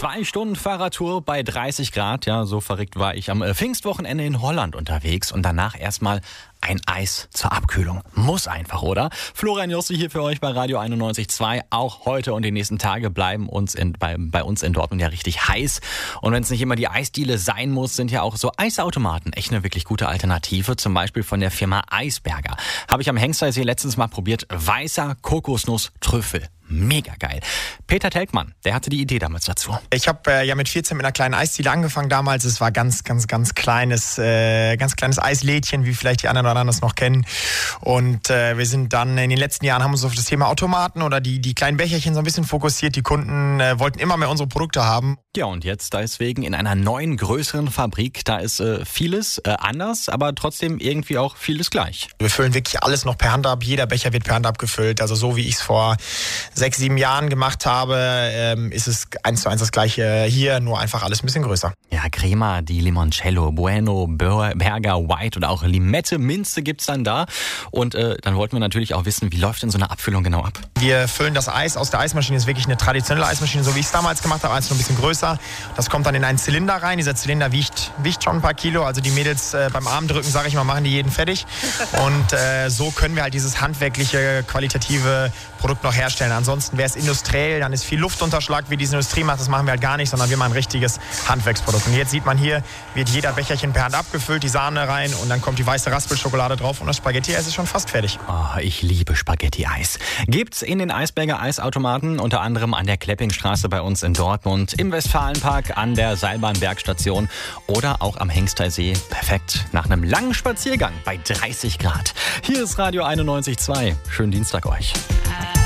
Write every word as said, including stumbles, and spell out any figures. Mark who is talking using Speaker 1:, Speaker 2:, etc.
Speaker 1: Zwei Stunden Fahrradtour bei dreißig Grad. Ja, so verrückt war ich am Pfingstwochenende in Holland unterwegs und danach erstmal ein Eis zur Abkühlung. Muss einfach, oder? Florian Jossi hier für euch bei Radio einundneunzig Komma zwei. Auch heute und die nächsten Tage bleiben uns in, bei, bei uns in Dortmund ja richtig heiß. Und wenn es nicht immer die Eisdiele sein muss, sind ja auch so Eisautomaten echt eine wirklich gute Alternative. Zum Beispiel von der Firma Eisberger. Habe ich am Hengstersee letztens mal probiert. Weißer Kokosnuss-Trüffel. Mega geil. Peter Telkmann, der hatte die Idee damals dazu.
Speaker 2: Ich habe äh, ja mit vierzehn mit einer kleinen Eisdiele angefangen damals. Es war ganz, ganz, ganz kleines, äh, ganz kleines Eislädchen, wie vielleicht die anderen oder anderen das noch kennen. Und äh, wir sind dann in den letzten Jahren, haben uns auf das Thema Automaten oder die, die kleinen Becherchen so ein bisschen fokussiert. Die Kunden äh, wollten immer mehr unsere Produkte haben.
Speaker 1: Ja, und jetzt deswegen in einer neuen, größeren Fabrik. Da ist äh, vieles äh, anders, aber trotzdem irgendwie auch vieles gleich.
Speaker 2: Wir füllen wirklich alles noch per Hand ab. Jeder Becher wird per Hand abgefüllt. Also so wie ich es vor sechs, sieben Jahren gemacht habe, ähm, ist es eins zu eins das gleiche hier, nur einfach alles ein bisschen größer.
Speaker 1: Ja, Crema, die Limoncello, Bueno, Burger, White oder auch Limette, Minze gibt's dann da. Und äh, dann wollten wir natürlich auch wissen, wie läuft denn so eine Abfüllung genau ab?
Speaker 2: Wir füllen das Eis aus der Eismaschine. Das ist wirklich eine traditionelle Eismaschine, so wie ich es damals gemacht habe, als nur ein bisschen größer. Das kommt dann in einen Zylinder rein. Dieser Zylinder wiegt, wiegt schon ein paar Kilo. Also die Mädels äh, beim Armdrücken, sage ich mal, machen die jeden fertig. Und äh, so können wir halt dieses handwerkliche, qualitative Produkt noch herstellen. Ansonsten wäre es industriell, dann ist viel Luftunterschlag, wie diese Industrie macht. Das machen wir halt gar nicht, sondern wir machen ein richtiges Handwerksprodukt. Und jetzt sieht man hier, wird jeder Becherchen per Hand abgefüllt, die Sahne rein und dann kommt die weiße Raspelschokolade drauf und das Spaghetti-Eis ist schon fast fertig.
Speaker 1: Oh, ich liebe Spaghetti-Eis. Gibt's in den Eisberger Eisautomaten, unter anderem an der Kleppingstraße bei uns in Dortmund, im Westfalenpark, an der Seilbahnbergstation oder auch am Hengstersee. Perfekt nach einem langen Spaziergang bei dreißig Grad. Hier ist Radio einundneunzig Komma zwei. Schönen Dienstag euch.